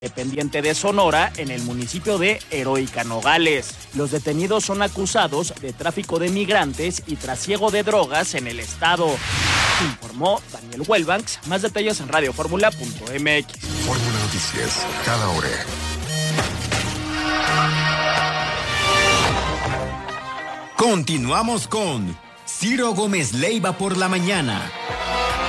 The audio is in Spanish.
dependiente de Sonora, en el municipio de Heroica, Nogales. Los detenidos son acusados de tráfico de migrantes y trasiego de drogas en el estado. Informó Daniel Welbanks. Más detalles en radioformula.mx. Fórmula Noticias, cada hora. Continuamos con Ciro Gómez Leiva por la mañana.